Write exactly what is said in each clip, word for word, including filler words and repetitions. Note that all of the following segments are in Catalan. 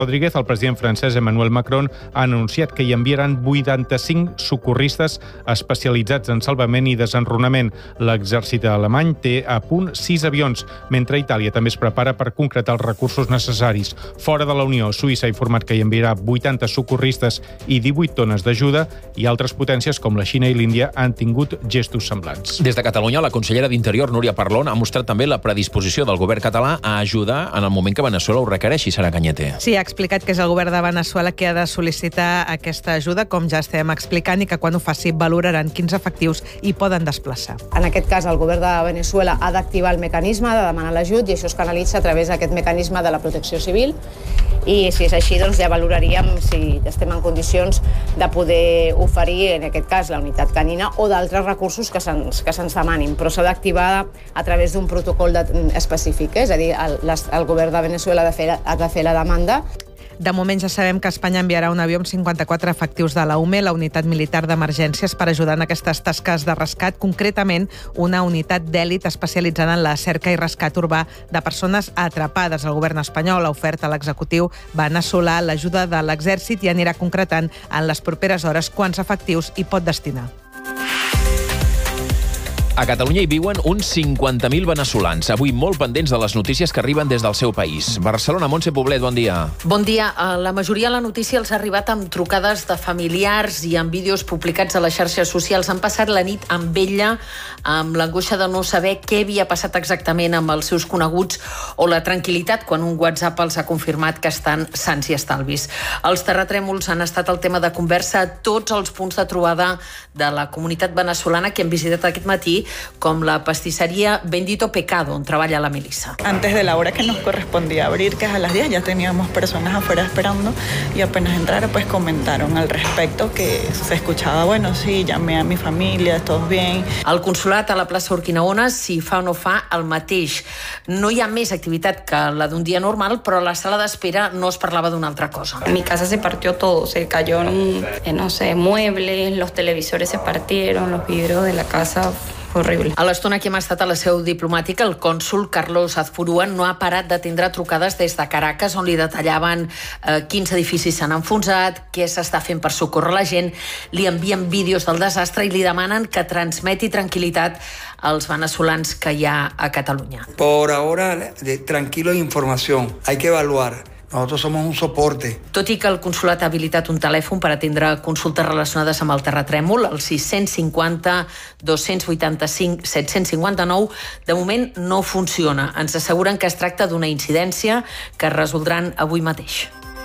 Rodríguez, el president francès Emmanuel Macron ha anunciat que hi enviaran vuitanta-cinc socorristes especialitzats en salvament i desenrunament. L'exèrcit alemany té a punt sis avions, mentre Itàlia també es prepara per concretar els recursos necessaris. Fora de la Unió, Suïssa ha informat que hi enviarà vuitanta socorristes i divuit tones d'ajuda, i altres potències com la Xina i l'Índia han tingut gestos semblants. Des de Catalunya, la consellera d'Interior, Núria Parlon, ha mostrat també la predisposició del govern català a ajudar en el moment que Veneçuela ho requereixi. Sara Cañete. Sí, ha explicat que és el govern de Veneçuela que ha de sol·licitar aquesta ajuda, com ja estem explicant, i que quan ho faci valoraran quins efectius hi poden desplaçar. En aquest cas, el govern de Veneçuela ha d'activar el mecanisme de demanar l'ajut i això es canalitza a través d'aquest mecanisme de la protecció civil. I si és així, doncs ja valoraríem si estem en condicions de poder oferir, en aquest cas, la unitat canina o d'altres recursos que se'ns que se'ns demanin, però s'ha d'activar a través d'un protocol de, específic, eh? És a dir, el, el govern de Veneçuela ha de fer, ha de fer la demanda. De moment ja sabem que Espanya enviarà un avió amb cinquanta-quatre efectius de la U M E, la unitat militar d'emergències, per ajudar en aquestes tasques de rescat, concretament una unitat d'èlit especialitzada en la cerca i rescat urbà de persones atrapades. El govern espanyol ha ofert a l'executiu veneçolà l'ajuda de l'exèrcit i anirà concretant en les properes hores quants efectius hi pot destinar. A Catalunya hi viuen uns cinquanta mil veneçolans, avui molt pendents de les notícies que arriben des del seu país. Barcelona, Montse Poblet, bon dia. Bon dia. La majoria de la notícia els ha arribat amb trucades de familiars i amb vídeos publicats a les xarxes socials. Han passat la nit amb ella, amb l'angoixa de no saber què havia passat exactament amb els seus coneguts o la tranquil·litat quan un WhatsApp els ha confirmat que estan sans i estalvis. Els terratrèmols han estat el tema de conversa a tots els punts de trobada de la comunitat veneçolana que hem visitat aquest matí, com la pastisseria Bendito Pecado, on treballa la Melissa. Antes de la hora que nos correspondía abrir, que es a las diez, ya teníamos personas afuera esperando y apenas entraron, pues comentaron al respecto que se escuchaba, bueno, sí, llamé a mi familia, todos bien. Al consulat a la plaça Urquinaona s'hi fa o no fa el mateix. No hi ha més activitat que la d'un dia normal, però a la sala d'espera no es parlava d'una altra cosa. En mi casa se partió todo, se cayó, eh, no sé, muebles, los televisores se partieron, los vidrios de la casa. Horrible. A l'estona que hem estat a la seu diplomàtica, el cònsol Carlos Azpurua no ha parat d'atendre trucades des de Caracas, on li detallaven eh, quins edificis s'han enfonsat, què s'està fent per socórrer la gent, li envien vídeos del desastre i li demanen que transmeti tranquil·litat als veneçolans que hi ha a Catalunya. Por ahora, de, tranquilo información. Hay que evaluar. Nosotros somos un soporte. Tot i que el consulat ha habilitat un telèfon per atendre consultes relacionades amb el terratrèmol, el sis-cents cinquanta dos-cents vuitanta-cinc set-cents cinquanta-nou, de moment no funciona. Ens asseguren que es tracta d'una incidència que es resoldran avui mateix.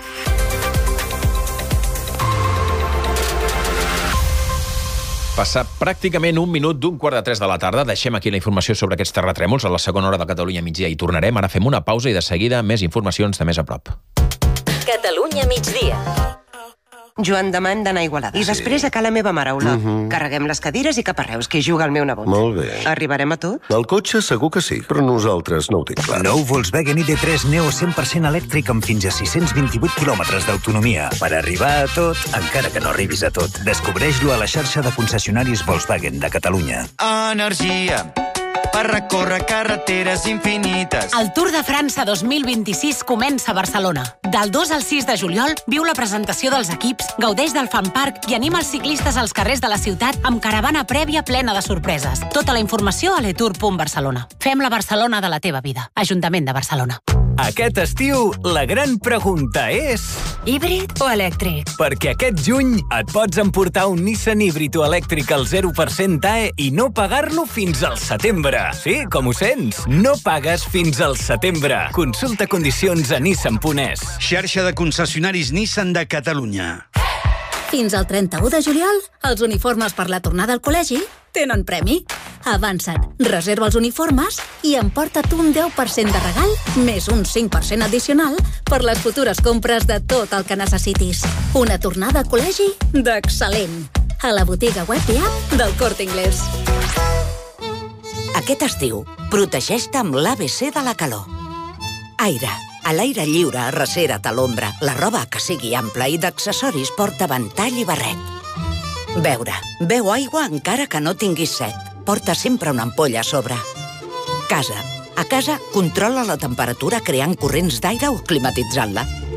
Passa pràcticament un minut d'un quart de tres de la tarda. Deixem aquí la informació sobre aquests terratrèmols. A la segona hora de Catalunya migdia hi tornarem. Ara fem una pausa i de seguida més informacions de més a prop. Catalunya migdia. Joan Damant d'anar a Igualada. I després a ca la meva mare, Olot. Uh -huh. Carreguem les cadires i cap a Reus, que hi juga el meu nebot. Molt bé. Arribarem a tot? El cotxe segur que sí, però nosaltres no ho tinc clar. Nou Volkswagen I D tres Neo cent per cent elèctric amb fins a sis-cents vint-i-vuit quilòmetres d'autonomia. Per arribar a tot, encara que no arribis a tot. Descobreix-lo a la xarxa de concessionaris Volkswagen de Catalunya. Energia per recórrer carreteres infinites. El Tour de França dos mil vint-i-sis comença a Barcelona. Del dos al sis de juliol viu la presentació dels equips, gaudeix del fan park i anima els ciclistes als carrers de la ciutat amb caravana prèvia plena de sorpreses. Tota la informació a letour punt barcelona. Fem la Barcelona de la teva vida. Ajuntament de Barcelona. Aquest estiu, la gran pregunta és... Híbrid o elèctric? Perquè aquest juny et pots emportar un Nissan híbrid o elèctric al zero per cent A E i no pagar-lo fins al setembre. Sí, com ho sents? No pagues fins al setembre. Consulta condicions a nissan punt es. Xarxa de concessionaris Nissan de Catalunya. Fins al trenta-u de juliol, els uniformes per la tornada al col·legi tenen premi. Avança't, reserva els uniformes i emporta't un deu per cent de regal més un cinc per cent addicional per les futures compres de tot el que necessitis. Una tornada al col·legi d'excel·lent. A la botiga web i app del Corte Inglés. Aquest estiu, protegeix-te amb l'A B C de la calor. Aire. A l'aire lliure, arrecera't a l'ombra. La roba que sigui ampla i d'accessoris porta ventall i barret. Beure. Beu aigua encara que no tinguis set. Porta sempre una ampolla a sobre. Casa. A casa, controla la temperatura creant corrents d'aire o climatitzant-la.